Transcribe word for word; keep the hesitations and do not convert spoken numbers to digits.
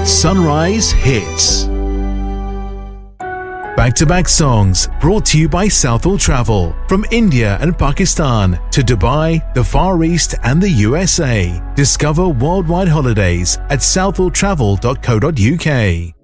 Sunrise Hits. Back-to-back songs brought to you by Southall Travel. From India and Pakistan to Dubai, the Far East and the U S A. Discover worldwide holidays at southall travel dot co dot uk.